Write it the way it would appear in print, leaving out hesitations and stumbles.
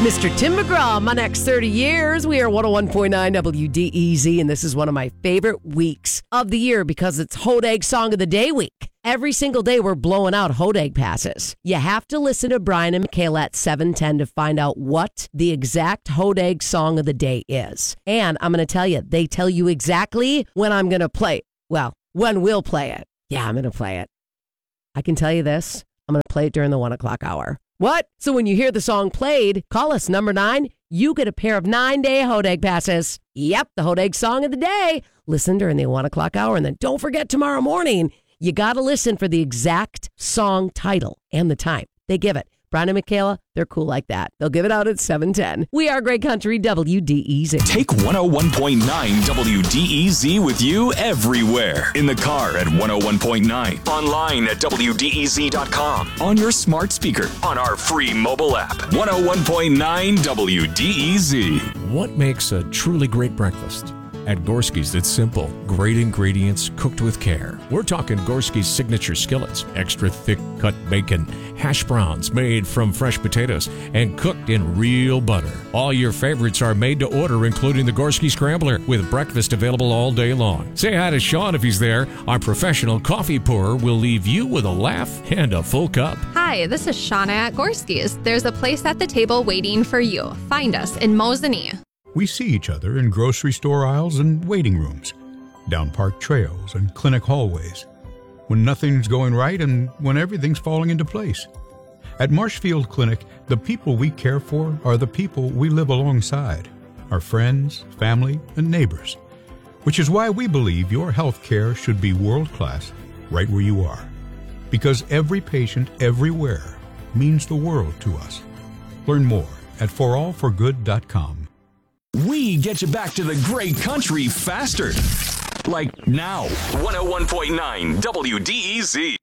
Mr. Tim McGraw, my next 30 years. We are 101.9 WDEZ, and this is one of my favorite weeks of the year because it's Hodag Song of the Day week. Every single day, we're blowing out Hodag passes. You have to listen to Brian and Michaela at 7:10 to find out what the exact Hodag Song of the Day is. And I'm going to tell you, they tell you exactly when I'm going to play it. Well, when we'll play it. Yeah, I'm going to play it. I can tell you this. I'm going to play it during the 1 o'clock hour. What? So when you hear the song played, call us number 9. You get a pair of 9-day Hodag passes. Yep, the Hodag Song of the Day. Listen during the 1 o'clock hour. And then don't forget tomorrow morning, you got to listen for the exact song title and the time they give it. Brian and Michaela, they're cool like that. They'll give it out at 7:10. We are Great Country WDEZ. Take 101.9 WDEZ with you everywhere. In the car at 101.9. Online at WDEZ.com. On your smart speaker. On our free mobile app. 101.9 WDEZ. What makes a truly great breakfast? At Gorski's, it's simple. Great ingredients cooked with care. We're talking Gorski's signature skillets, extra thick cut bacon, hash browns made from fresh potatoes, and cooked in real butter. All your favorites are made to order, including the Gorski Scrambler, with breakfast available all day long. Say hi to Sean if he's there. Our professional coffee pourer will leave you with a laugh and a full cup. Hi, this is Shauna at Gorski's. There's a place at the table waiting for you. Find us in Mosinee. We see each other in grocery store aisles and waiting rooms, down park trails and clinic hallways, when nothing's going right and when everything's falling into place. At Marshfield Clinic, the people we care for are the people we live alongside, our friends, family, and neighbors, which is why we believe your health care should be world-class right where you are. Because every patient everywhere means the world to us. Learn more at forallforgood.com. We get you back to the great country faster. Like now. 101.9 WDEZ.